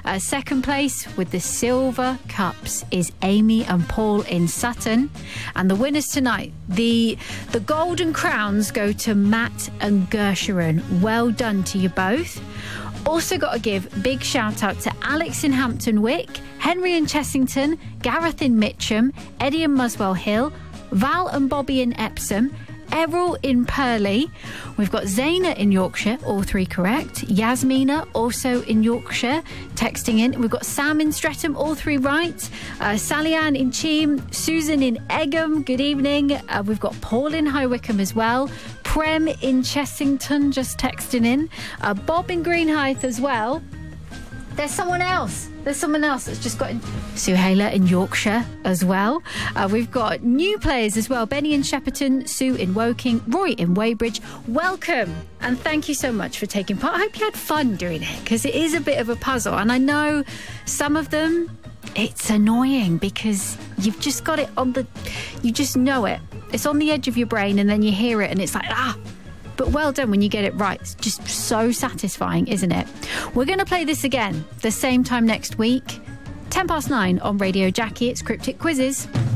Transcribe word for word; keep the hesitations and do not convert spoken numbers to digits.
Uh, second place with the silver cups is Amy and Paul in Sutton. And the winners tonight, the the golden crowns go to Matt and Gersheron. Well done to you both. Also got to give big shout out to Alex in Hampton Wick, Henry in Chessington, Gareth in Mitcham, Eddie in Muswell Hill, Val and Bobby in Epsom, Errol in Purley. We've got Zaina in Yorkshire, all three correct. Yasmina, also in Yorkshire, texting in. We've got Sam in Streatham, all three right. Uh, Sally Ann in Cheam, Susan in Egham, good evening. Uh, we've got Paul in High Wycombe as well. Prem in Chessington, just texting in. Uh, Bob in Greenhithe as well. There's someone else. There's someone else that's just got in. Suhaila in Yorkshire as well. Uh, we've got new players as well. Benny in Shepperton, Sue in Woking, Roy in Weybridge. Welcome and thank you so much for taking part. I hope you had fun doing it because it is a bit of a puzzle. And I know some of them, it's annoying because you've just got it on the... You just know it. It's on the edge of your brain and then you hear it and it's like, ah... But well done when you get it right. It's just so satisfying, isn't it? We're going to play this again the same time next week. ten past nine on Radio Jackie. It's Cryptic Quizzes.